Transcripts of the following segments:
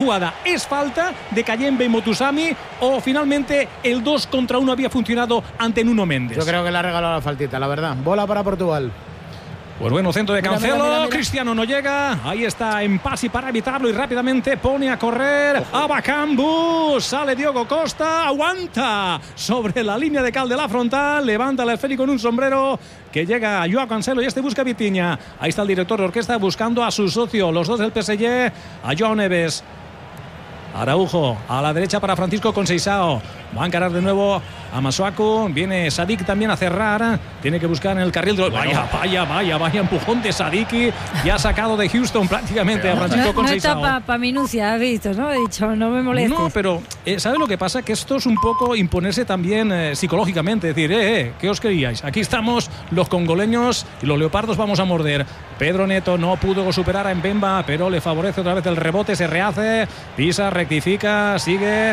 jugada es falta de Kayembe y Motusami o finalmente el 2 contra 1 había funcionado ante Nuno Méndez? Yo creo que le ha regalado la faltita, la verdad. Bola para Portugal. Pues bueno, centro de Cancelo, mira. Cristiano no llega, ahí está en pase para evitarlo y rápidamente pone a correr a Bakambu, sale Diogo Costa, aguanta sobre la línea de cal de la frontal, levanta el esférico en un sombrero que llega a Joao Cancelo y busca a Vitinha, ahí está el director de orquesta buscando a su socio, los dos del PSG, a Joao Neves. Araujo a la derecha para Francisco Conceição. Va a encarar de nuevo a Masuaku. Viene Sadik también a cerrar. Tiene que buscar en el carril de... Vaya empujón de Sadik. Y ha sacado de Houston prácticamente a Francisco Conceição. No está para minucia, has visto, ¿no? He dicho, no me molestes. No, pero ¿sabes lo que pasa? Que esto es un poco imponerse también psicológicamente. Decir, ¿qué os queríais? Aquí estamos los congoleños y los leopardos vamos a morder. Pedro Neto no pudo superar a Mbemba, pero le favorece otra vez el rebote. Se rehace, pisa, rectifica, sigue...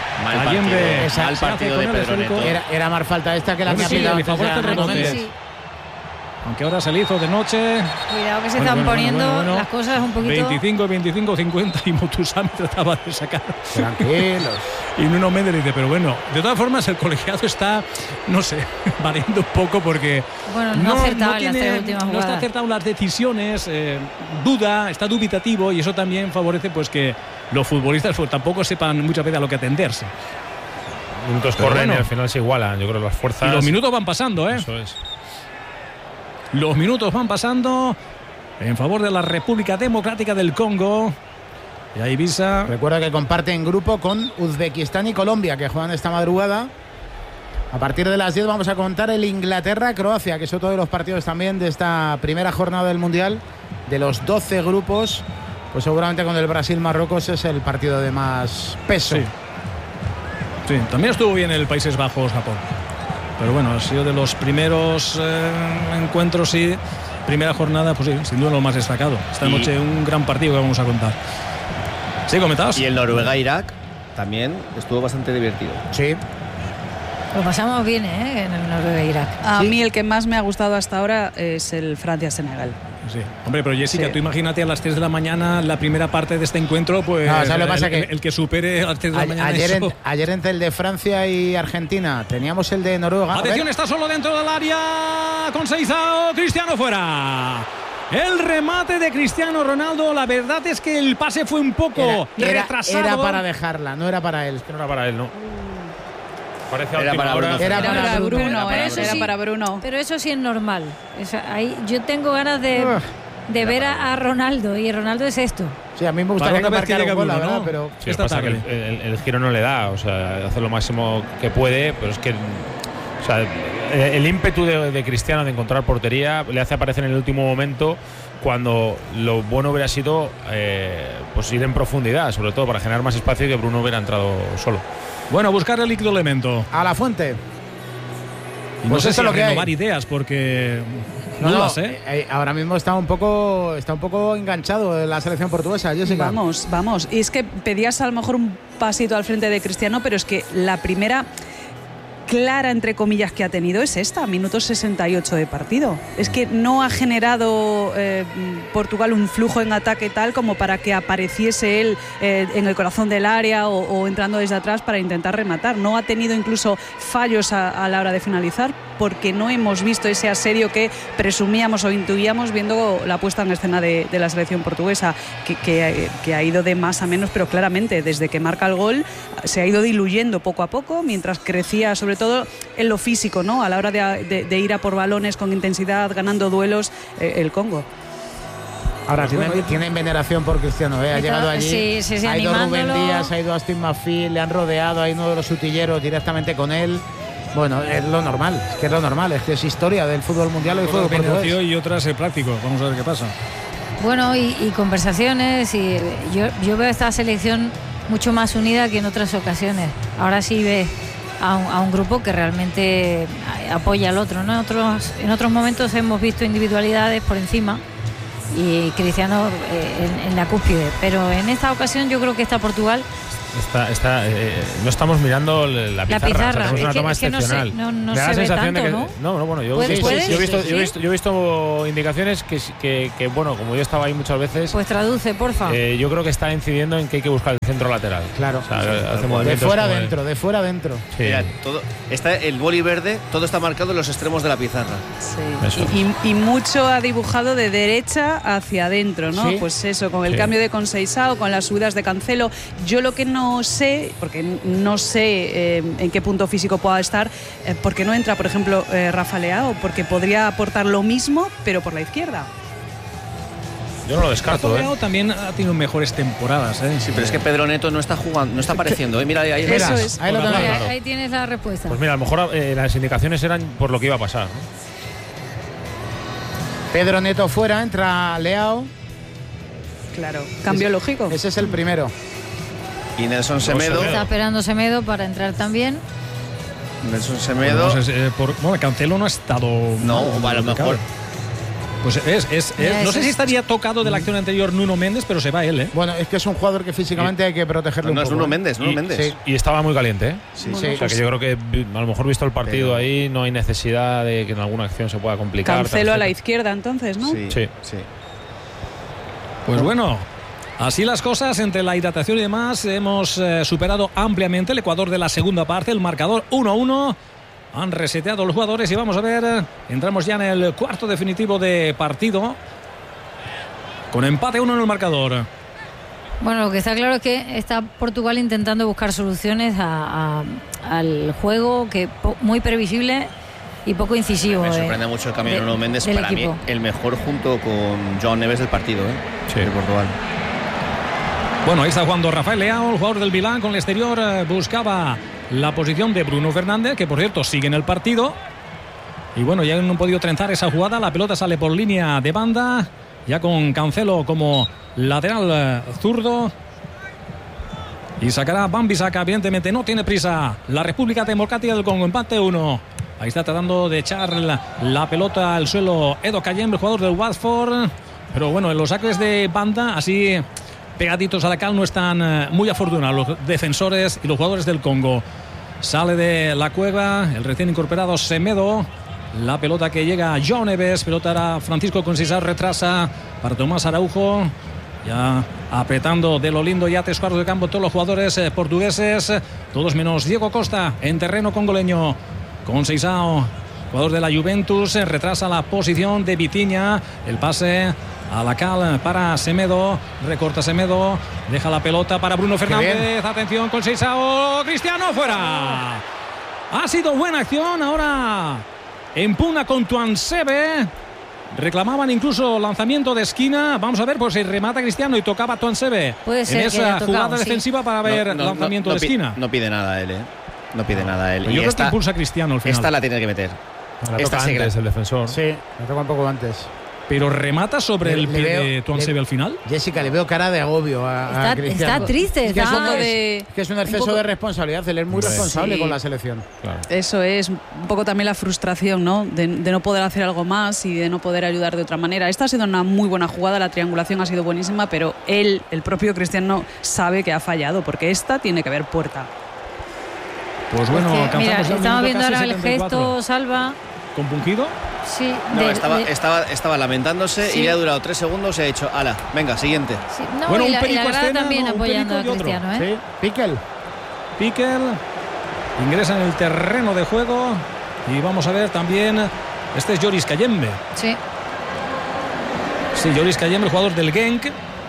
Mal partido de Pedro Neto. Era más falta esta que la que ha pillado antes. Aunque ahora se le hizo de noche. Cuidado que se están poniendo las cosas un poquito... 25, 50 y Motusami trataba de sacar. Tranquilos. Y Nuno Méndez dice, pero bueno, de todas formas el colegiado está, no sé, variando un poco porque... Bueno, no ha acertado en las tres últimas jugadas. No está acertado en las decisiones, está dubitativo y eso también favorece pues que los futbolistas pues, tampoco sepan muchas veces a lo que atenderse. Minutos corren y al final se igualan, yo creo, las fuerzas... Y los minutos van pasando, Eso es. Los minutos van pasando en favor de la República Democrática del Congo. Y ahí Visa. Recuerda que comparten grupo con Uzbekistán y Colombia, que juegan esta madrugada. A partir de las 10 vamos a contar el Inglaterra-Croacia, que es otro de los partidos también de esta primera jornada del Mundial. De los 12 grupos, pues seguramente con el Brasil-Marruecos es el partido de más peso. Sí, también estuvo bien el Países Bajos-Japón. Pero bueno, ha sido de los primeros encuentros y primera jornada, pues sí, sin duda lo más destacado. Esta noche un gran partido que vamos a contar. ¿Sí, comentabas? Y el Noruega-Irak también estuvo bastante divertido. Sí. Lo pasamos bien, en el Noruega-Irak. A mí el que más me ha gustado hasta ahora es el Francia-Senegal. Sí. Hombre, pero Jessica, tú imagínate a las 3 de la mañana la primera parte de este encuentro, pues no, ¿sabes lo que pasa? El que supere a las 3 de la mañana ayer entre el de Francia y Argentina teníamos el de Noruega. Atención, está solo dentro del área Conceição, Cristiano fuera. El remate de Cristiano Ronaldo, la verdad es que el pase fue un poco retrasado. Era para dejarla, no era para él. Es que no era para él, ¿no? Parece era para Bruno. Era para Bruno, era para Bruno. Pero eso sí es normal. Ahí yo tengo ganas de ver a Ronaldo, y Ronaldo es esto. Sí, a mí me gustaría que marcara un gol, la verdad, pero sí, pasa que el giro no le da, o sea, hace lo máximo que puede, pero es que, o sea, el ímpetu de Cristiano de encontrar portería le hace aparecer en el último momento, cuando lo bueno hubiera sido pues ir en profundidad, sobre todo para generar más espacio y que Bruno hubiera entrado solo. Bueno, buscar el líquido elemento. A la fuente. Y no sé si lo que renovar hay ideas, porque ahora mismo está un poco enganchado en la selección portuguesa, Jessica. Vamos. Y es que pedías a lo mejor un pasito al frente de Cristiano, pero es que la primera clara, entre comillas, que ha tenido es esta, minuto 68 de partido. Es que no ha generado Portugal un flujo en ataque tal como para que apareciese él en el corazón del área o entrando desde atrás para intentar rematar. No ha tenido incluso fallos a la hora de finalizar, porque no hemos visto ese asedio que presumíamos o intuíamos viendo la puesta en escena de la selección portuguesa, que ha ido de más a menos, pero claramente desde que marca el gol se ha ido diluyendo poco a poco, mientras crecía sobre todo en lo físico, ¿no? A la hora de ir a por balones con intensidad, ganando duelos, el Congo. Ahora tienen veneración por Cristiano, ha llegado allí, sí, ha ido Rubén Díaz, ha ido Austin McPhee, le han rodeado, hay uno de los utilleros directamente con él. Bueno, es lo normal, es que es historia del fútbol mundial y del fútbol portugués. Y otras práctico, vamos a ver qué pasa. Bueno, y conversaciones, y yo veo esta selección mucho más unida que en otras ocasiones. Ahora sí ve a un grupo que realmente apoya al otro, ¿no? En otros momentos hemos visto individualidades por encima y Cristiano en la cúspide, pero en esta ocasión yo creo que está Portugal no estamos mirando la pizarra. Tenemos una toma excepcional. No se ve tanto, ¿no? Bueno, yo he visto indicaciones que, bueno, como yo estaba ahí muchas veces. Pues traduce, porfa. Yo creo que está incidiendo en que hay que buscar el centro lateral. Claro. O sea, de fuera adentro, de fuera adentro. Sí. Mira, está el boli verde, todo está marcado en los extremos de la pizarra. Sí. Y mucho ha dibujado de derecha hacia adentro, ¿no? Sí. Pues eso, con el cambio de Conceição, con las subidas de Cancelo. Yo lo que no sé, porque no sé en qué punto físico pueda estar, ¿por qué no entra, por ejemplo, Rafa Leao? Porque podría aportar lo mismo, pero por la izquierda. Yo no lo descarto. Leao también ha tenido mejores temporadas. Sí, pero es que Pedro Neto no está jugando, no está apareciendo. Mira, ahí eso es. Ahí lo tengo. Ahí tienes la respuesta. Pues mira, a lo mejor las indicaciones eran por lo que iba a pasar, ¿no? Pedro Neto fuera, entra Leao. Claro, cambio lógico. Ese es el primero. Y Nelson Semedo. Está esperando Semedo para entrar también. Nelson Semedo. Bueno, Cancelo no ha estado. No, a lo mejor. Pues no sé si estaría tocado de la acción anterior Nuno Méndez, pero se va él, ¿eh? Bueno, es que es un jugador que físicamente hay que protegerlo. No, un es poco, Nuno Méndez, Sí. Y estaba muy caliente, ¿eh? Sí. O sea, que yo creo que a lo mejor visto el partido ahí no hay necesidad de que en alguna acción se pueda complicar. Cancelo a la izquierda, entonces, ¿no? Sí. Pues bueno, así las cosas, entre la hidratación y demás, hemos superado ampliamente el Ecuador de la segunda parte, el marcador 1-1. Han reseteado los jugadores y vamos a ver, entramos ya en el cuarto definitivo de partido, con empate 1 en el marcador. Bueno, lo que está claro es que está Portugal intentando buscar soluciones al juego, que muy previsible y poco incisivo. Me sorprende mucho el cambio de Nuno Méndez, para equipo. Mí el mejor junto con João Neves del partido, de Portugal. Bueno, ahí está jugando Rafael Leao, el jugador del Milán, con el exterior buscaba la posición de Bruno Fernández, que por cierto sigue en el partido. Y bueno, ya no han podido trenzar esa jugada, la pelota sale por línea de banda, ya con Cancelo como lateral zurdo. Y sacará Wan-Bissaka, evidentemente no tiene prisa la República Democrática del Congo, empate 1. Ahí está tratando de echar la pelota al suelo Edo Kayembe, el jugador del Watford. Pero bueno, en los saques de banda, así pegaditos a la cal, no están muy afortunados los defensores y los jugadores del Congo. Sale de la cueva el recién incorporado Semedo. La pelota que llega a João Neves. Pelota era Francisco Conceição, retrasa para Tomás Araujo. Ya apretando de lo lindo, ya 3 cuartos de campo todos los jugadores portugueses. Todos menos Diego Costa en terreno congoleño. Conceição, jugador de la Juventus, retrasa la posición de Vitinha. El pase a la cal para Semedo, recorta Semedo, deja la pelota para Bruno Fernández, atención, Conceição, Cristiano, fuera. Ha sido buena acción, ahora empuna con Tuanzebe, reclamaban incluso lanzamiento de esquina, vamos a ver, pues si remata Cristiano y tocaba Tuanzebe en esa jugada defensiva para ver lanzamiento de esquina. No pide nada él, No pide nada él. Yo creo que impulsa a Cristiano al final. Esta la tiene que meter. Esta antes el defensor. Sí, la toca un poco antes. Pero remata sobre el pie de Tuanzebe al final. Jessica, le veo cara de agobio a Cristiano. Está triste. Es que es un exceso de responsabilidad. Él es muy responsable con la selección. Claro. Eso es un poco también la frustración, ¿no? De no poder hacer algo más y de no poder ayudar de otra manera. Esta ha sido una muy buena jugada, la triangulación ha sido buenísima, pero él, el propio Cristiano, sabe que ha fallado, porque esta tiene que haber puerta. Pues bueno, mira, estamos viendo ahora el gesto, Salva. ¿Compungido? Sí. No, estaba lamentándose y le ha durado 3 segundos y ha dicho, ala, venga, siguiente. Sí, no, bueno, y la grada también apoyando a Cristiano, Sí, Piquel ingresa en el terreno de juego y vamos a ver también, este es Joris Kayembe. Sí, Joris Kayembe, el jugador del Genk.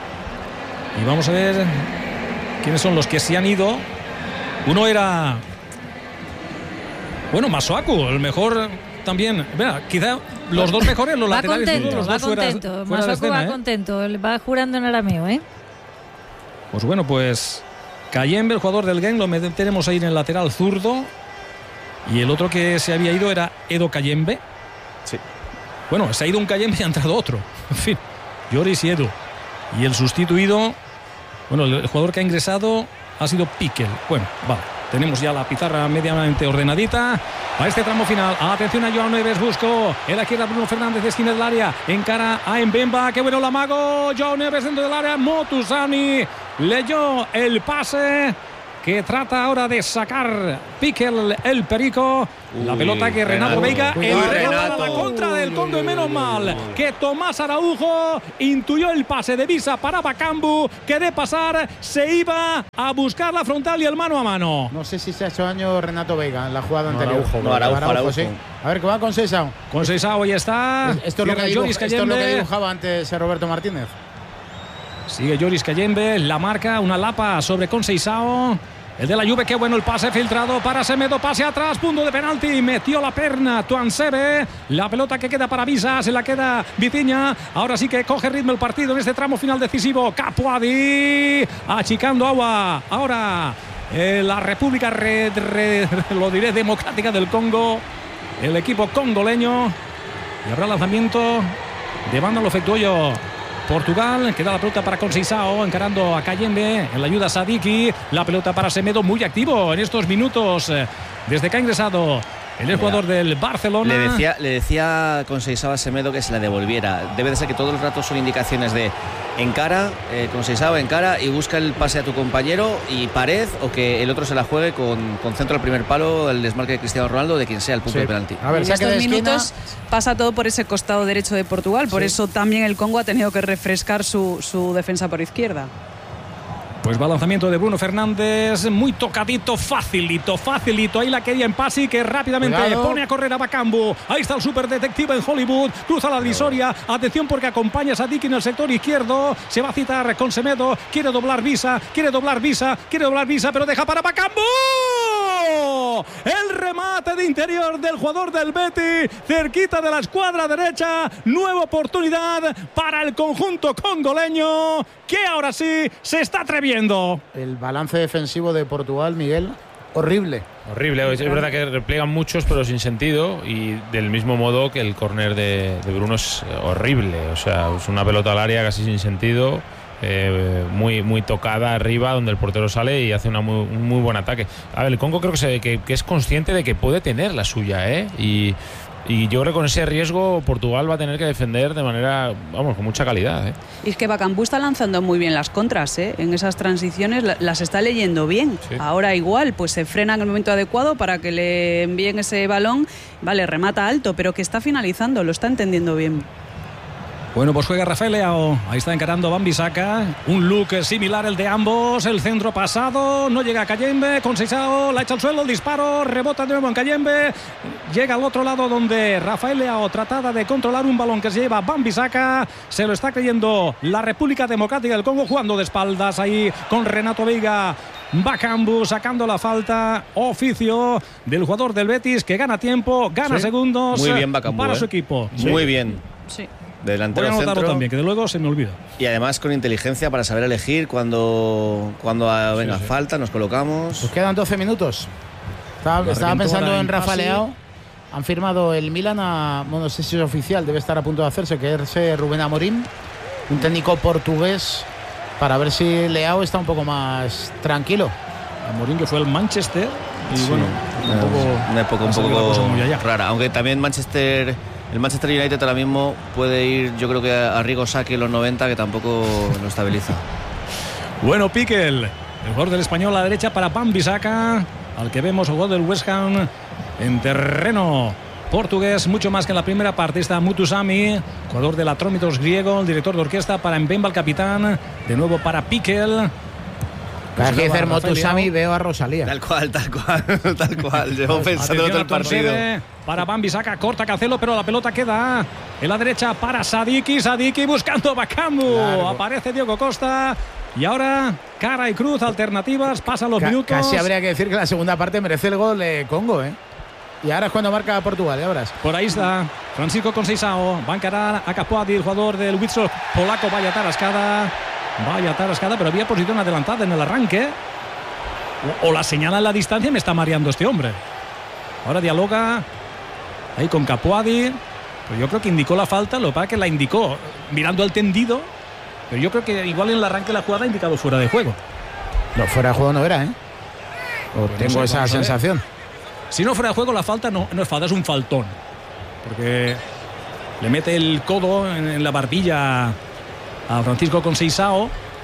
Y vamos a ver quiénes son los que se han ido. Uno era, bueno, Masuaku, el mejor también. Mira, quizá los dos mejores, los laterales. Va contento. Masuaku va contento. Va jurando en arameo, Pues bueno, pues Kayembe, el jugador del Genk, lo tenemos ahí en el lateral zurdo. Y el otro que se había ido era Edo Kayembe. Sí. Bueno, se ha ido un Kayembe y ha entrado otro. En fin, Joris y Edo. Y el sustituido, bueno, el jugador que ha ingresado ha sido Piquel. Bueno, vale. Tenemos ya la pizarra medianamente ordenadita a este tramo final. Atención a Joao Neves, buscó en la izquierda Bruno Fernández, esquina del área, encara a Mbemba, qué bueno el amago, Joao Neves dentro del área, Motusani leyó el pase que trata ahora de sacar Piquel el Perico. La pelota que Renato Veiga entrega para la contra del Congo, y menos mal que Tomás Araujo intuyó el pase de Visa para Bakambu, que de pasar se iba a buscar la frontal y el mano a mano. No sé si se ha hecho daño Renato Veiga en la jugada anterior. Araujo. Sí. A ver, ¿qué va con Seisao? Con Seisao ya está. Esto es lo que dibujaba antes Roberto Martínez. Sigue Joris Cayembe, la marca, una lapa sobre Conceição. El de la Juve, qué bueno el pase filtrado para Semedo, pase atrás, punto de penalti, metió la perna Tuansebe, la pelota que queda para Visa, se la queda Vitinha, ahora sí que coge ritmo el partido en este tramo final decisivo. Capuadi achicando agua, ahora la República lo diré Democrática del Congo, el equipo congoleño, y habrá lanzamiento de banda, lo efectuó yo Portugal, queda la pelota para Conceição, encarando a Cayembe, en la ayuda Sadiki, la pelota para Semedo, muy activo en estos minutos, desde que ha ingresado el jugador del Barcelona. Le decía Conceição a Semedo que se la devolviera. Debe de ser que todo el rato son indicaciones de encara, Conceição encara y busca el pase a tu compañero y pared, o que el otro se la juegue con centro al primer palo, el desmarque de Cristiano Ronaldo, de quien sea el punto de penalti. A ver, en estos minutos pasa todo por ese costado derecho de Portugal, por eso también el Congo ha tenido que refrescar su defensa por izquierda. Pues va lanzamiento de Bruno Fernández, muy tocadito, facilito. Ahí la quería en Pasi, que rápidamente pone a correr a Bakambu. Ahí está el superdetective en Hollywood, cruza la divisoria. Atención porque acompaña a Sadiki en el sector izquierdo. Se va a citar con Semedo, quiere doblar Visa, pero deja para Bakambu. El remate de interior del jugador del Betis, cerquita de la escuadra derecha. Nueva oportunidad para el conjunto congoleño, que ahora sí se está atreviendo. El balance defensivo de Portugal, Miguel, horrible. Horrible, es verdad que repliegan muchos pero sin sentido, y del mismo modo que el córner de Bruno es horrible, o sea, es una pelota al área casi sin sentido. Muy tocada arriba, donde el portero sale y hace un muy buen ataque. A ver, el Congo creo que es consciente de que puede tener la suya, y yo creo que con ese riesgo Portugal va a tener que defender de manera, con mucha calidad. Y es que Bakambu está lanzando muy bien las contras, en esas transiciones las está leyendo bien. Sí. Ahora igual, pues se frena en el momento adecuado para que le envíen ese balón. Vale, remata alto, pero que está finalizando, lo está entendiendo bien. Bueno, pues juega Rafael Leao. Ahí está encarando Wan-Bissaka. Un look similar el de ambos. El centro pasado. No llega a Cayembe. Conceição la echa al suelo. El disparo. Rebota de nuevo en Cayembe. Llega al otro lado donde Rafael Leao trataba de controlar un balón que se lleva Wan-Bissaka. Se lo está creyendo la República Democrática del Congo, jugando de espaldas ahí con Renato Veiga. Bakambu sacando la falta. Oficio del jugador del Betis, que gana tiempo, gana segundos. Muy bien Bakambu, para su equipo. Muy bien. Sí. Delantero voy a anotarlo centro también, que de luego se me olvida. Y además con inteligencia para saber elegir cuando venga falta, nos colocamos. Pues quedan 12 minutos. Estaba pensando en Rafa Leao. Han firmado el Milan no sé si es oficial, debe estar a punto de hacerse, que es Rubén Amorim, un técnico portugués, para ver si Leao está un poco más tranquilo. Amorim, que fue al Manchester, y bueno, una época un poco rara, aunque también el Manchester United ahora mismo puede ir, yo creo que a Arrigo Sacchi en los 90, que tampoco lo estabiliza. Bueno, Piquel, el jugador del Español a la derecha para Wan-Bissaka, al que vemos jugador del West Ham en terreno portugués, mucho más que en la primera parte. Está Mutusami, jugador del Atrómitos griego, el director de orquesta para Mbemba, el capitán, de nuevo para Piquel. Cada que dice Mutusami veo a Rosalía. Tal cual. Llevo pensando en otro partido. Para Wan-Bissaka, corta Cancelo, pero la pelota queda en la derecha para Sadiki buscando Bakambu. Aparece Diogo Costa. Y ahora cara y cruz, alternativas, pasan los minutos. Casi habría que decir que la segunda parte merece el gol de Congo, Y ahora es cuando marca Portugal, ya verás. Por ahí está Francisco Conceição. Va a encarar a Capuadi, el jugador del Witsel polaco. Vaya tarascada, pero había posición adelantada en el arranque. O la señala en la distancia y me está mareando este hombre. Ahora dialoga ahí con Capuadi. Pero yo creo que indicó la falta, lo que pasa es que la indicó mirando al tendido. Pero yo creo que igual en el arranque de la jugada ha indicado fuera de juego. No, fuera de juego no era, tengo esa sensación. Si no fuera de juego, la falta no es falta, es un faltón. Porque le mete el codo en la barbilla a Francisco Conceição.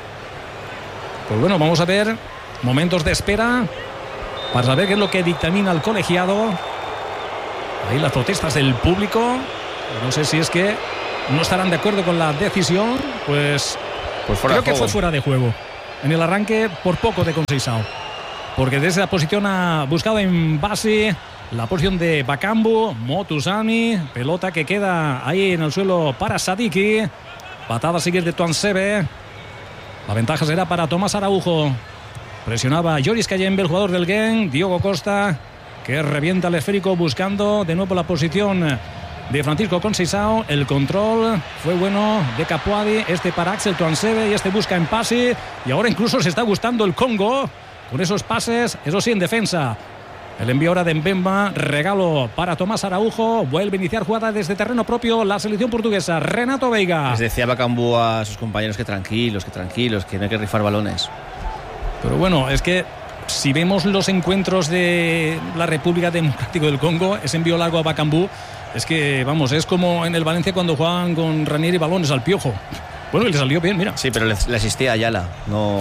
Pues bueno, vamos a ver momentos de espera para saber qué es lo que dictamina el colegiado. Ahí las protestas del público. No sé si es que no estarán de acuerdo con la decisión. Pues creo que fue fuera de juego en el arranque por poco de Conceição, porque desde la posición ha buscado en base la posición de Bakambu. Motusami, pelota que queda ahí en el suelo para Sadiki. Patada sigue de Tuanzebe. La ventaja será para Tomás Araujo. Presionaba Joris Kayembe, el jugador del Genk. Diogo Costa, que revienta el esférico buscando de nuevo la posición de Francisco Conceição. El control fue bueno de Capuadi. Este para Axel Tuanzebe y este busca en pase. Y ahora incluso se está gustando el Congo con esos pases, eso sí, en defensa. El envío ahora de Mbemba, regalo para Tomás Araujo. Vuelve a iniciar jugada desde terreno propio la selección portuguesa. Renato Veiga. Les decía Bakambu a sus compañeros que tranquilos, que no hay que rifar balones. Pero bueno, es que si vemos los encuentros de la República Democrática del Congo, ese envío largo a Bakambu, es que, vamos, es como en el Valencia cuando jugaban con Ranieri balones al Piojo. Bueno, y le salió bien, mira. Sí, pero le asistía a Ayala, no...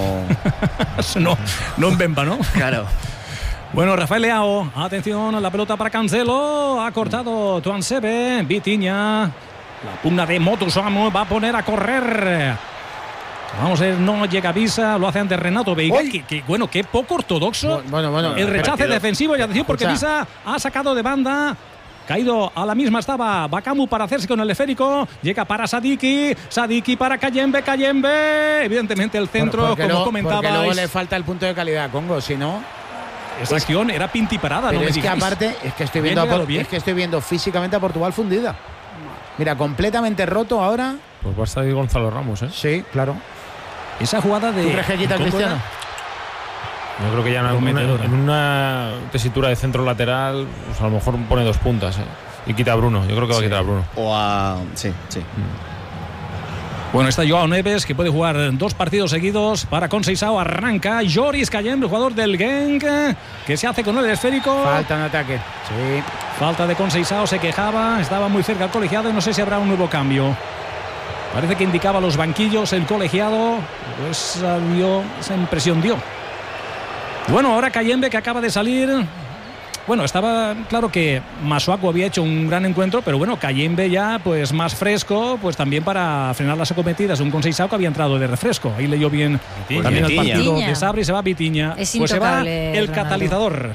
no Mbemba, ¿no? Claro. Bueno, Rafael Leao, atención, la pelota para Cancelo, ha cortado Tuanzebe, Vitinha, la pugna de Motusami, va a poner a correr. Vamos a ver, no llega Visa, lo hace ante Renato Veiga, que bueno, qué poco ortodoxo. Bueno, el rechace defensivo, y atención porque Escucha. Visa ha sacado de banda. Caído a la misma estaba Bakambu para hacerse con el esférico. Llega para Sadiki para Kayembe. Evidentemente el centro, porque como porque comentabais. luego le falta el punto de calidad a Congo, si no. Esa acción era pintiparada, Pero no me es que digáis. aparte, es que estoy viendo físicamente a Portugal fundida. Mira, completamente roto ahora. Pues va a salir Gonzalo Ramos, ¿eh? Sí, claro. Esa jugada de... ¿Tú crees que quita a Cristiano? Yo creo que ya en una tesitura de centro lateral, pues a lo mejor pone 2 puntas, ¿eh? Y quita a Bruno. Yo creo que va a quitar a Bruno. O a... Sí. Bueno, está Joao Neves, que puede jugar 2 partidos seguidos para Conceição. Arranca Joris Kayembe, el jugador del Genk, que se hace con el esférico. Falta en ataque. Sí. Falta de Conceição, se quejaba, estaba muy cerca el colegiado y no sé si habrá un nuevo cambio. Parece que indicaba los banquillos el colegiado, pues esa impresión dio. Bueno, ahora Kayembe, que acaba de salir. Bueno, estaba claro que Masuaku había hecho un gran encuentro, pero bueno, Kayembe ya pues más fresco, pues también para frenar las acometidas. Un Conceição que había entrado de refresco. Ahí leyó bien también el partido Vitinha. de Sabri. Se va Vitinha. Es Pues se va intocable, el Ronaldo. catalizador.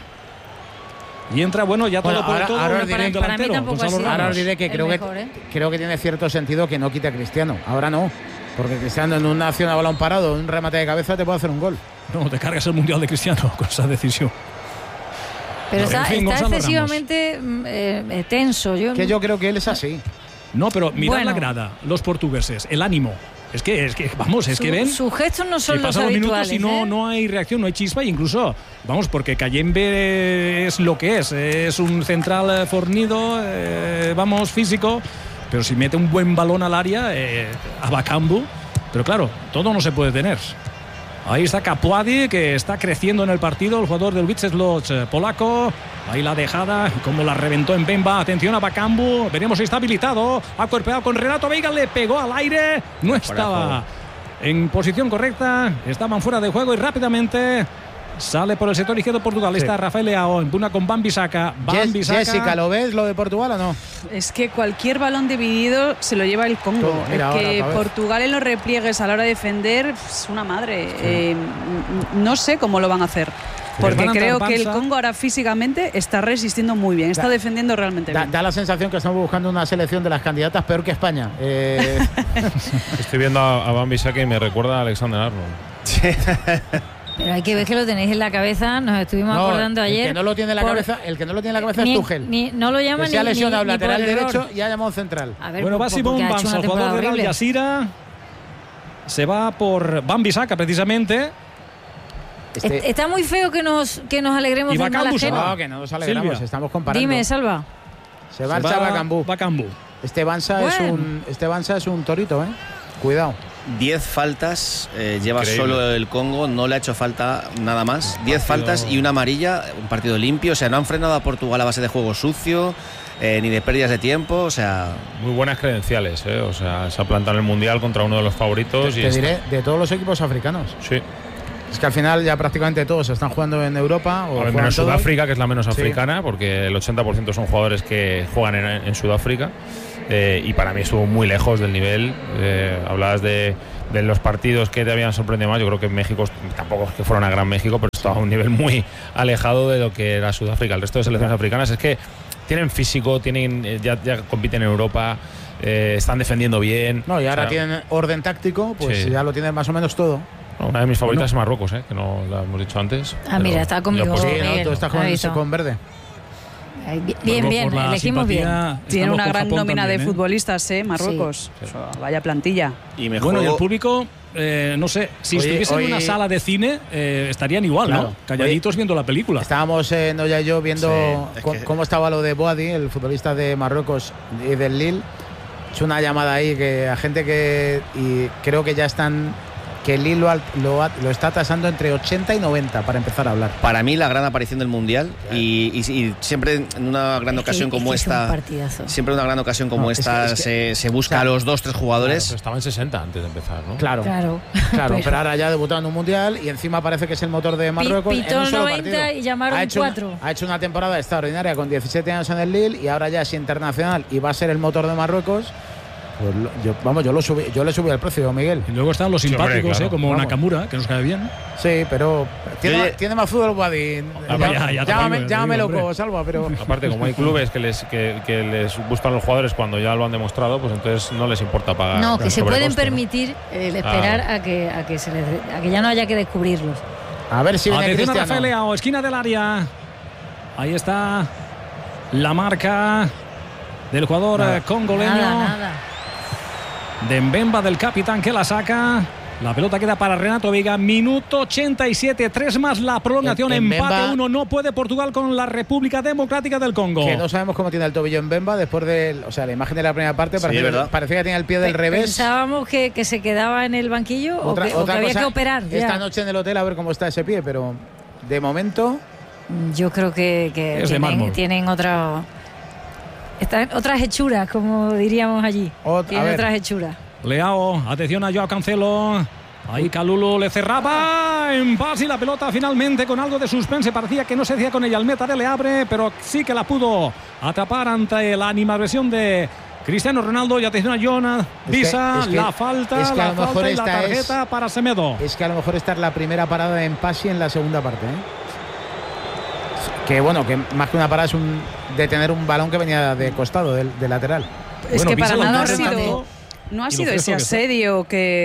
Y entra, bueno, ya todo por todo. ahora os para diré- el para mí delantero, tampoco Gonzalo ha sido. Ramos. Ahora os diré que El creo mejor, que ¿eh? creo que tiene cierto sentido que no quite a Cristiano. Ahora no. Porque Cristiano en una acción a balón parado, un remate de cabeza, te puede hacer un gol. No, te cargas el Mundial de Cristiano con esa decisión. Pero En está fin, Gonzalo excesivamente tenso. Que yo creo que él es así. No, pero mirad Bueno. la grada, los portugueses, el ánimo. Es que vamos, es que ven. Sus gestos no son Si los pasan los minutos habituales. y no hay reacción, no hay chispa, e incluso, vamos, porque Kayembe es lo que es un central fornido, vamos, físico, pero si mete un buen balón al área, a Bakambu, pero claro, todo no se puede tener. Ahí está Capuadi, que está creciendo en el partido, el jugador del Wisłocz polaco. Ahí la dejada, como la reventó en Mbemba. Atención a Bakambu, veremos si está habilitado. Ha cuerpeado con Renato Veiga, le pegó al aire. No estaba en posición correcta, estaban fuera de juego y rápidamente sale por el sector izquierdo Portugal. Está Rafael Leao, en puna con Wan-Bissaka. Jessica, ¿lo ves lo de Portugal o no? Es que cualquier balón dividido se lo lleva el Congo. Todo, mira, es que ahora otra vez. Portugal en los repliegues a la hora de defender es una madre. No sé cómo lo van a hacer. Porque Van a creo entrar que el Panza. Congo ahora físicamente está resistiendo muy bien, está defendiendo realmente bien. Da la sensación que estamos buscando una selección de las candidatas peor que España. Estoy viendo a Wan-Bissaka y me recuerda a Alexander Arnold. Pero hay que ver que lo tenéis en la cabeza. Nos estuvimos acordando ayer. El que no lo tiene en la cabeza, es Tuchel. No lo llama Que se ha ni lesionado ni por lateral error. derecho y ha llamado central. A ver, Bueno, va porque Simón ha hecho Banza, una el temporada jugador de Real horrible. Jazeera. Se va por Wan-Bissaka precisamente. Está muy feo que nos alegremos Y del mal Bakambu se ajeno. va. No, que no nos alegramos, Silvia. estamos comparando. Dime, Salva. Se marcha Bakambu. Bakambu. Este Banza es un torito, ¿eh? Cuidado. 10 faltas lleva Increíble. solo el Congo, no le ha hecho falta nada más. 10 faltas y una amarilla, un partido limpio. O sea, no han frenado a Portugal a base de juego sucio, ni de pérdidas de tiempo. O sea, Muy buenas credenciales, o sea, se ha plantado en el Mundial contra uno de los favoritos. Te diré, de todos los equipos africanos. Sí. Es que al final ya prácticamente todos están jugando en Europa. O Al juegan menos todos. Sudáfrica, que es la menos Sí. africana, porque el 80% son jugadores que juegan en Sudáfrica. Y para mí estuvo muy lejos del nivel. Hablabas de los partidos que te habían sorprendido más. Yo creo que México tampoco es que fuera una gran México, pero estaba a un nivel muy alejado de lo que era Sudáfrica. El resto de selecciones africanas es que tienen físico, ya compiten en Europa, están defendiendo bien. No, y ahora O sea, tienen orden táctico, pues Sí. ya lo tienen más o menos todo. una de mis favoritas es Marruecos, que no la hemos dicho antes. Ah, mira, está conmigo. Yo, pues, Sí, ¿no? Miguel, Tú estás Ahí con verde. Bien, bien, Por la elegimos bien. simpatía, Tiene estamos una con gran Japón nómina también, de futbolistas, Marruecos. Sí. O sea, vaya plantilla. y me Bueno, y juego. el público, no sé, si Oye, estuviesen en hoy- una sala de cine, estarían igual, Claro. ¿no? Calladitos viendo la película. Estábamos Noya y yo viendo Sí, es que- cómo estaba lo de Boadi, el futbolista de Marruecos y del Lille. He hecho una llamada ahí que a gente y creo que ya están, que el Lille lo está tasando entre 80 y 90 para empezar a hablar. Para mí la gran aparición del Mundial y siempre en una gran Es que- ocasión es como que es un esta, partidazo. siempre en una gran ocasión como No, es que- esta es que- se busca o sea, a los 2-3 jugadores. Pero estaba en 60 antes de empezar, ¿no? Claro, Claro. pero ahora ya ha debutado en un mundial y encima parece que es el motor de Marruecos. pitó en un solo 90 partido. y llamaron ha hecho 4. Ha hecho una temporada extraordinaria con 17 años en el Lille y ahora ya es internacional y va a ser el motor de Marruecos. Pues yo le subí el precio, Miguel. Y luego están los Sí, hombre, simpáticos, claro. como Vamos. Nakamura, que nos cae bien. Sí, pero Oye, tiene más fútbol Boadi. Ah, ya te Llámame digo, loco, hombre. Salva, pero Aparte, como hay clubes que les gustan los jugadores cuando ya lo han demostrado, pues entonces no les importa pagar. No, que se sobrecoste, pueden ¿no? permitir el esperar a que ya no haya que descubrirlos. a ver si viene Atención a Rafael Cristiano. Leao, esquina del área. Ahí está la marca del jugador Nada. congoleño. Nada. De Mbemba, del capitán, que la saca. La pelota queda para Renato Veiga. Minuto 87. 3 más la prolongación. Mbemba- Empate 1. No puede Portugal con la República Democrática del Congo. Que no sabemos cómo tiene el tobillo en Bemba después de, o sea, la imagen de la primera parte Sí, parecía ¿verdad? que tenía el pie del revés. Pensábamos que se quedaba en el banquillo o que había cosa, que operar. ya. Esta noche en el hotel a ver cómo está ese pie, pero de momento Yo creo que Es de mármol. tienen otras hechuras, como diríamos allí. A Tienen ver. otras hechuras. Leao, atención a Joao Cancelo. Ahí Kalulu le cerraba en paz y la pelota finalmente con algo de suspense. Parecía que no se hacía con ella. El meta le abre, pero sí que la pudo atrapar ante la animadversión de Cristiano Ronaldo. Y atención a Jonas Visa, es que- la falta, es que a lo mejor y la esta tarjeta para Semedo. es que a lo mejor esta es la primera parada en Pasi en la segunda parte, ¿eh? Que bueno, que más que una parada es un detener un balón que venía de costado, de lateral. Es Bueno, que Visa para lo nada ha corre sido. tanto. No ha Y lo sido ese fresco que está. asedio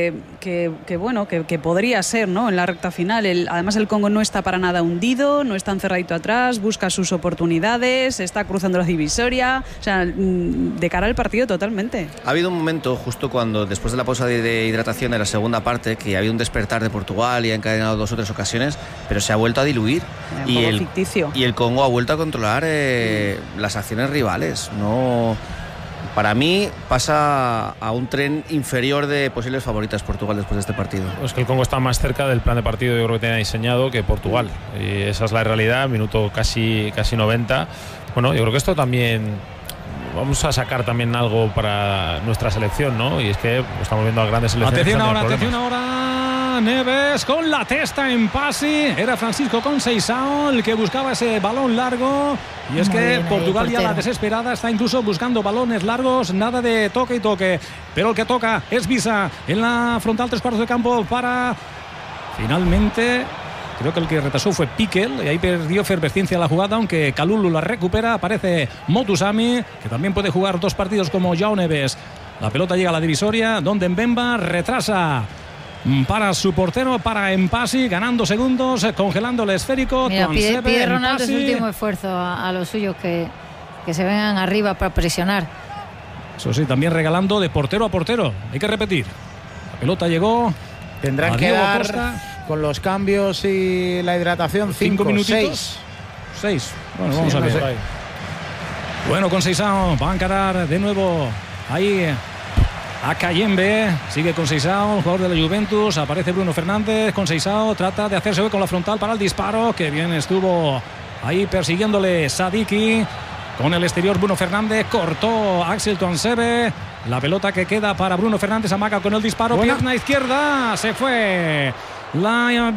que podría ser, ¿no? En la recta final. Además, el Congo no está para nada hundido, no está encerradito atrás, busca sus oportunidades, está cruzando la divisoria. O sea, de cara al partido totalmente. Ha habido un momento justo cuando, después de la pausa de hidratación de la segunda parte, que ha habido un despertar de Portugal y ha encadenado 2 o 3 ocasiones, pero se ha vuelto a diluir. Un poco ficticio. Y el Congo ha vuelto a controlar las acciones rivales. No, para mí pasa a un tren inferior de posibles favoritas Portugal después de este partido. Es que el Congo está más cerca del plan de partido, yo creo que tenía diseñado, que Portugal. Y esa es la realidad, minuto casi 90. Bueno, yo creo que esto también vamos a sacar también algo para nuestra selección, ¿no? Y es que estamos viendo a grandes selecciones. Atención que ahora, están atención teniendo ahora. Neves con la testa en pase. Era Francisco Conceição el que buscaba ese balón largo. Y es Muy que bien ahí, Portugal el ya la portero. desesperada está incluso buscando balones largos. Nada de toque y toque. Pero el que toca es Visa en la frontal, 3/4 de campo para finalmente. Creo que el que retrasó fue Piquel y ahí perdió efervescencia la jugada, aunque Kalulu la recupera. Aparece Motusami, que también puede jugar 2 partidos como Joao Neves. La pelota llega a la divisoria, donde Mbemba retrasa para su portero, para Empasi, ganando segundos, congelando el esférico. Mira, con pide Sebe, Ronaldo su Empasi. último esfuerzo a los suyos que se vengan arriba para presionar. Eso sí, también regalando de portero a portero. Hay que repetir. La pelota llegó. Tendrán a que Diego dar Costa. con los cambios y la hidratación 5 5 minutitos. 6. Bueno, vamos Sí, a no ver. sé. Bueno, con Conceição va a encarar de nuevo ahí a Kayembe, sigue con Seixao, jugador de la Juventus, aparece Bruno Fernández con Seixao, trata de hacerse con la frontal para el disparo, que bien estuvo ahí persiguiéndole Sadiki. Con el exterior Bruno Fernández, cortó Axel Tuansebe, la pelota que queda para Bruno Fernández, amaga con el disparo, pierna izquierda, se fue, la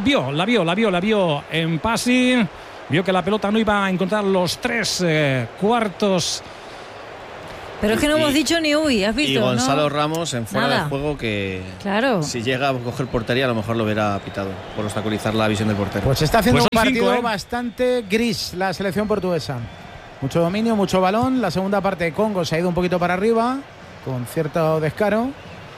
vio en Pasi, vio que la pelota no iba a encontrar los 3 cuartos. Pero es que no hemos dicho ni uy, ¿has visto? Y Gonzalo ¿no? Ramos en fuera Nada. de juego que Claro. si llega a coger portería a lo mejor lo hubiera pitado por obstaculizar la visión del portero. Pues está haciendo Pues un son partido 5, bastante gris la selección portuguesa. Mucho dominio, mucho balón. La segunda parte de Congo se ha ido un poquito para arriba, con cierto descaro.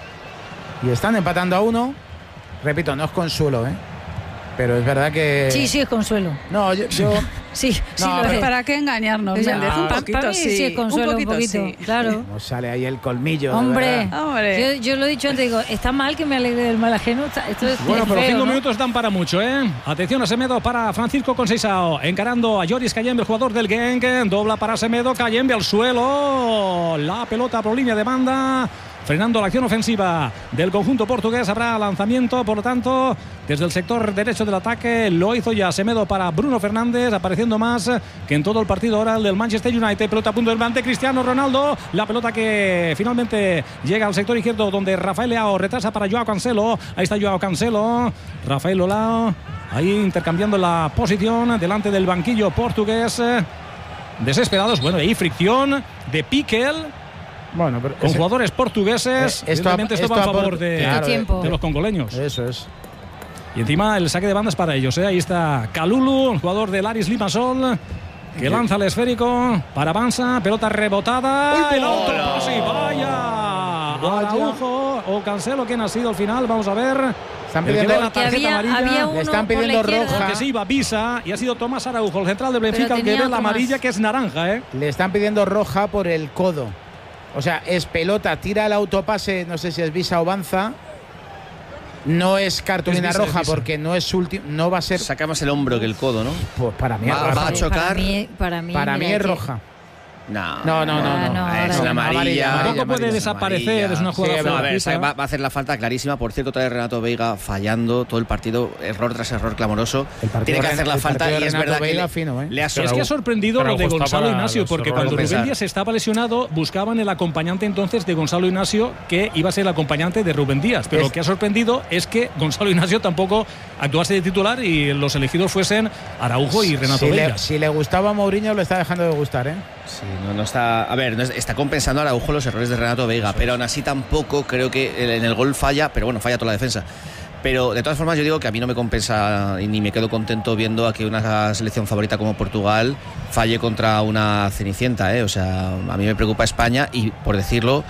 Y están empatando a 1. Repito, no es consuelo, pero es verdad que... Sí, es consuelo. No, yo Sí, No, lo es. ¿Para qué engañarnos, O sea, Méndez? Un pa- poquito para mí sí es consuelo, un poquito. sí. Claro. no sale ahí el colmillo. de Hombre, verdad. Hombre. yo lo he dicho antes, digo, está mal que me alegre del mal ajeno. Esto es Bueno, pero feo, 5 ¿no? minutos dan para mucho, Atención a Semedo para Francisco Conceição, encarando a Joris Kayembe, el jugador del Genk, dobla para Semedo, Kayembe al suelo, la pelota por línea de banda, frenando la acción ofensiva del conjunto portugués. Habrá lanzamiento, por lo tanto, desde el sector derecho del ataque. Lo hizo ya Semedo para Bruno Fernández, apareciendo más que en todo el partido ahora el del Manchester United. Pelota a punto del delante, Cristiano Ronaldo. La pelota que finalmente llega al sector izquierdo, donde Rafael Leao retrasa para Joao Cancelo. Ahí está Joao Cancelo, Rafael Leao ahí intercambiando la posición delante del banquillo portugués. Desesperados, bueno, ahí fricción de Piquel Bueno, pero con jugadores portugueses. esto Evidentemente esto va a favor claro, tiempo. de los congoleños. Eso es. Y encima el saque de banda es para ellos. Ahí está Kalulu, el jugador del Aris Limassol, que lanza el esférico para Banza. Pelota rebotada. El autopase, vaya. Araujo o Cancelo, ¿quién ha sido al final? Vamos a ver. Están El que pidiendo, ve la Que tarjeta había amarilla. uno Le están por la pidiendo izquierda. roja. Que se iba Visa y ha sido Tomás Araujo, el central del Benfica, el que tenía ve la Tomás. amarilla, que es naranja, le están pidiendo roja por el codo. O sea, es pelota, tira el autopase, no sé si es Visa o Banza. No es cartulina Es Visa, roja es Visa. porque no es no va a ser. Saca más el hombro que el codo, ¿no? Pues para mí es Va roja. a chocar. Para mí Para mí mira es que- roja. No, No. Es ahora una no. amarilla. Tampoco puede amarilla, desaparecer, es una jugada Sí, No, a ver, fortuita. va a hacer la falta clarísima. Por cierto, trae Renato Veiga fallando todo el partido, error tras error clamoroso. El partido Tiene que de hacer la el falta partido y de es Renato verdad que Veiga le, fino, le ha Es que ha sonado. sorprendido pero lo de justo Gonzalo para Ignacio, los porque errores cuando Rubén compensar. Díaz estaba lesionado, buscaban el acompañante entonces de Gonzalo Ignacio, que iba a ser el acompañante de Rubén Díaz. Pero lo que ha sorprendido es que Gonzalo Ignacio tampoco actuase de titular y los elegidos fuesen Araujo y Renato Veiga. Si le gustaba a Mourinho, lo está dejando de gustar, ¿eh? Sí, no está. A ver, está compensando a Araujo los errores de Renato Veiga, pero aún así tampoco creo que en el gol falla, pero bueno, falla toda la defensa. Pero de todas formas yo digo que a mí no me compensa y ni me quedo contento viendo a que una selección favorita como Portugal falle contra una cenicienta, ¿eh? O sea, a mí me preocupa España y, por decirlo,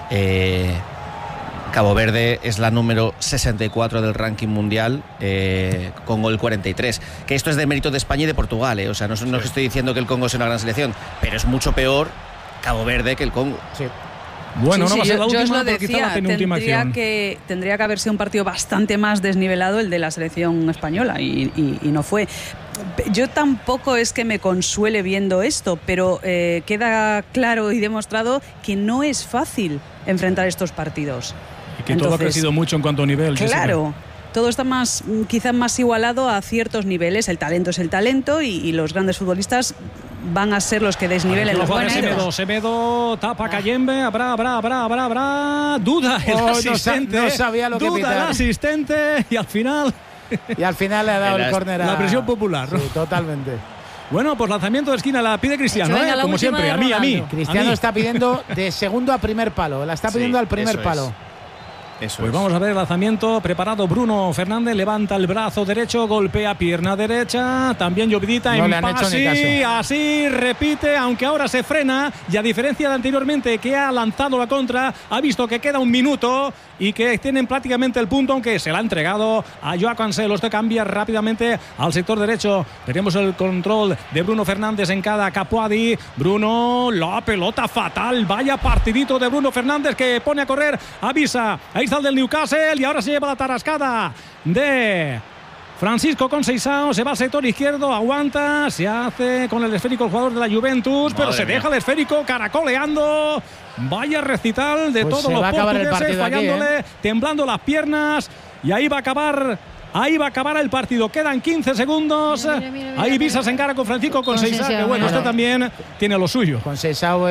Cabo Verde es la número 64 del ranking mundial, con gol 43. Que esto es de mérito de España y de Portugal, ¿eh? O sea, no es que estoy diciendo que el Congo sea una gran selección, pero es mucho peor Cabo Verde que el Congo. Sí. Bueno, Sí, no va a sí, ser la yo os última, lo pero quizá decía, la penúltima acción. tendría que haber sido un partido bastante más desnivelado el de la selección española y no fue. Yo tampoco es que me consuele viendo esto, pero queda claro y demostrado que no es fácil enfrentar estos partidos. Y que todo ha Entonces, crecido mucho en cuanto a nivel. Claro. Todo está quizás más igualado a ciertos niveles. El talento es el talento y los grandes futbolistas van a ser los que desnivelen los buenos. Semedo tapa Kayembe, habrá duda el asistente, no sabía lo que duda pitar. el asistente y al final Y al final le ha dado el córner a la presión popular, ¿no? Sí, totalmente. bueno, pues lanzamiento de esquina la pide Cristiano, Venga, la como última siempre, de a mí. Ronaldo. Cristiano a mí. está pidiendo de segundo a primer palo. La está pidiendo Sí, al primer eso palo. Eso Pues es. vamos a ver el lanzamiento preparado. Bruno Fernández levanta el brazo derecho, golpea pierna derecha. También Llobidita No en le han hecho ni pase. caso. Así repite, aunque ahora se frena. Y a diferencia de anteriormente, que ha lanzado la contra, ha visto que queda un minuto y que tienen prácticamente el punto, aunque se la ha entregado a Joao Cancelo. Este cambia rápidamente al sector derecho. Veremos el control de Bruno Fernández en cada Capuadi. Bruno, la pelota fatal. Vaya partidito de Bruno Fernández, que pone a correr, avisa. Ahí está el del Newcastle y ahora se lleva la tarascada de Francisco Conceição se va al sector izquierdo, aguanta, se hace con el esférico el jugador de la Juventus, pero se deja el esférico caracoleando. Vaya recital de pues todos los portugueses, fallándole, aquí, temblando las piernas, y ahí va a acabar. Ahí va a acabar el partido. Quedan 15 segundos. Mira, ahí Visa se encara con Francisco Conceição, que bueno, este también tiene lo suyo. Conceição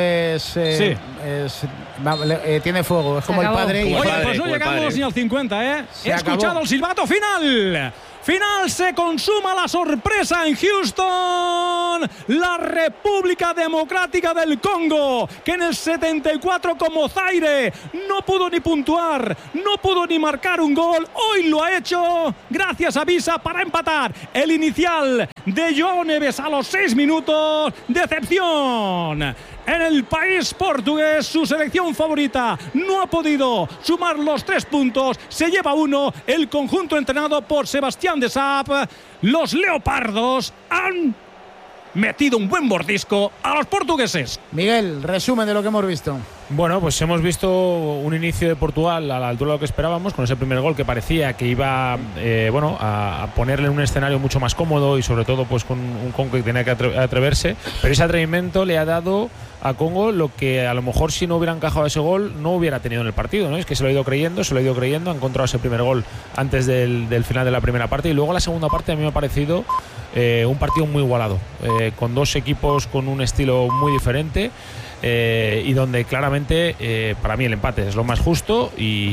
tiene fuego, es como el padre. Oye, pues no llegamos ni al 50, ¿eh? He escuchado el silbato final. Final, se consuma la sorpresa en Houston. La República Democrática del Congo, que en el 74 como Zaire no pudo ni puntuar, no pudo ni marcar un gol, hoy lo ha hecho gracias a Visa para empatar. El inicial de João Neves a los 6 minutos. Decepción en el país portugués, su selección favorita no ha podido sumar los 3 puntos, se lleva 1 el conjunto entrenado por Sebastián de Saab. Los leopardos han metido un buen mordisco a los portugueses. Miguel, resumen de lo que hemos visto. Bueno, pues hemos visto un inicio de Portugal a la altura de lo que esperábamos, con ese primer gol que parecía que iba a ponerle en un escenario mucho más cómodo, y sobre todo pues con un Congo que tenía que atreverse, pero ese atrevimiento le ha dado a Congo lo que a lo mejor si no hubiera encajado ese gol no hubiera tenido en el partido, ¿no? Es que se lo ha ido creyendo, ha encontrado ese primer gol antes del final de la primera parte, y luego la segunda parte a mí me ha parecido un partido muy igualado, con dos equipos con un estilo muy diferente. Y donde claramente para mí el empate es lo más justo,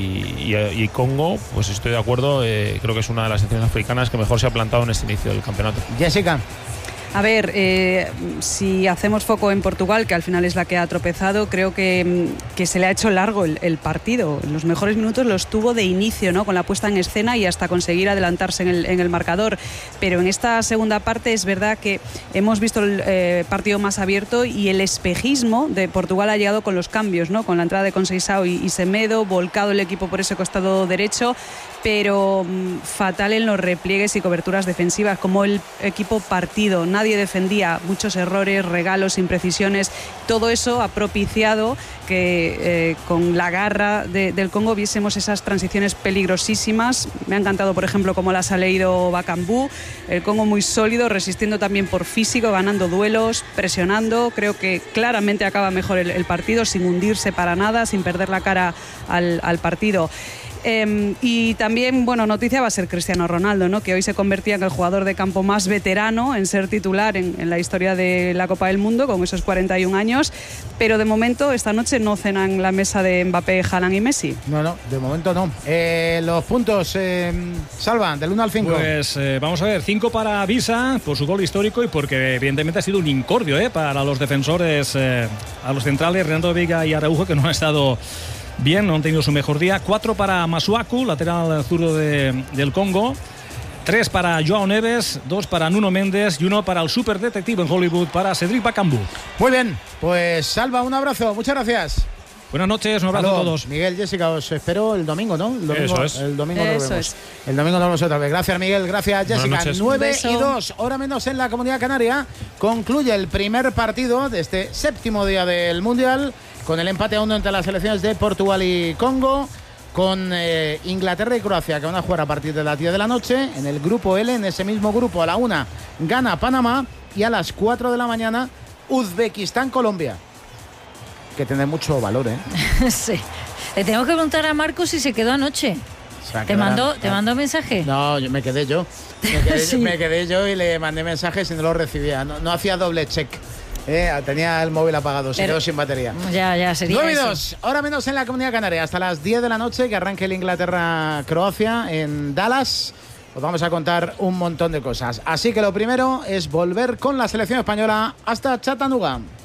y Congo, pues estoy de acuerdo, creo que es una de las selecciones africanas que mejor se ha plantado en este inicio del campeonato. Jessica. A ver, si hacemos foco en Portugal, que al final es la que ha tropezado, creo que se le ha hecho largo el partido. Los mejores minutos los tuvo de inicio, ¿no? Con la puesta en escena y hasta conseguir adelantarse en el marcador. Pero en esta segunda parte es verdad que hemos visto el partido más abierto, y el espejismo de Portugal ha llegado con los cambios, ¿no? Con la entrada de Conceição y Semedo, volcado el equipo por ese costado derecho, pero fatal en los repliegues y coberturas defensivas, como el equipo partido. Nadie defendía, muchos errores, regalos, imprecisiones. Todo eso ha propiciado que con la garra del Congo viésemos esas transiciones peligrosísimas. Me ha encantado, por ejemplo, cómo las ha leído Bakambu. El Congo muy sólido, resistiendo también por físico, ganando duelos, presionando. Creo que claramente acaba mejor el partido, sin hundirse para nada, sin perder la cara al partido. Y también, bueno, noticia va a ser Cristiano Ronaldo, ¿no? Que hoy se convertía en el jugador de campo más veterano en ser titular en la historia de la Copa del Mundo, con esos 41 años, pero de momento esta noche no cenan la mesa de Mbappé, Haaland y Messi. No, de momento no. Los puntos, Salva, del 1 al 5. Pues vamos a ver, 5 para Visa por su gol histórico y porque evidentemente ha sido un incordio para los defensores, a los centrales Renato Veiga y Araujo, que no han estado bien, no han tenido su mejor día. 4 para Masuaku, lateral zurdo del Congo. 3 para João Neves, 2 para Nuno Méndez y 1 para el super detective en Hollywood, para Cédric Bakambu. Muy bien, pues Salva, un abrazo, muchas gracias. Buenas noches, un abrazo a todos. Miguel, Jessica, os espero el domingo, ¿no? El domingo, eso es. El domingo nos vemos. El domingo nos vemos otra vez. Gracias, Miguel. Gracias, Jessica. 9:02, hora menos en la Comunidad Canaria. Concluye el primer partido de este 7º día del Mundial, con el empate a 1 entre las selecciones de Portugal y Congo, con Inglaterra y Croacia, que van a jugar a partir de las 10 de la noche. En el grupo L, en ese mismo grupo, a la 1 gana Panamá, y a las 4 de la mañana Uzbekistán-Colombia, que tiene mucho valor, ¿eh? Sí. Le tengo que preguntar a Marcos si se quedó anoche. ¿Te mandó mensaje? No, me quedé yo. Sí. Me quedé yo y le mandé mensajes y no los recibía. No hacía doble check. Tenía el móvil apagado, se quedó sin batería. Ya sería 9:02, hora menos en la Comunidad Canaria. Hasta las 10 de la noche, que arranque el Inglaterra-Croacia en Dallas. Os vamos a contar un montón de cosas. Así que lo primero es volver con la selección española hasta Chattanooga.